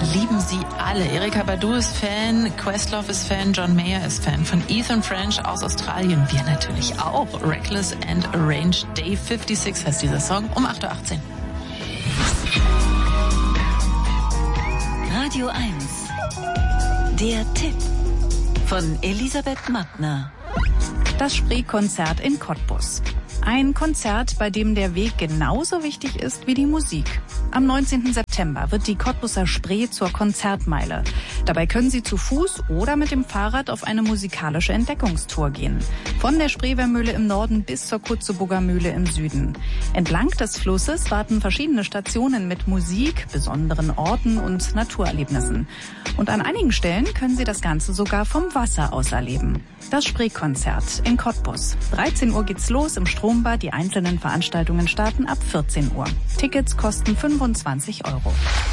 lieben sie alle. Erykah Badu ist Fan, Questlove ist Fan, John Mayer ist Fan. Von Ethan French aus Australien. Wir natürlich auch. Reckless and Arranged Day 56 heißt dieser Song um 8.18 Uhr. Radio 1. Der Tipp von Elisabeth Mattner. Das Spreekonzert in Cottbus. Ein Konzert, bei dem der Weg genauso wichtig ist wie die Musik. Am 19. September wird die Cottbuser Spree zur Konzertmeile. Dabei können Sie zu Fuß oder mit dem Fahrrad auf eine musikalische Entdeckungstour gehen. Von der Spreewärmühle im Norden bis zur Kutzeburger Mühle im Süden. Entlang des Flusses warten verschiedene Stationen mit Musik, besonderen Orten und Naturerlebnissen. Und an einigen Stellen können Sie das Ganze sogar vom Wasser aus erleben. Das Spreekonzert in Cottbus. 13 Uhr geht's los im Strombad. Die einzelnen Veranstaltungen starten ab 14 Uhr. Tickets kosten 25 €.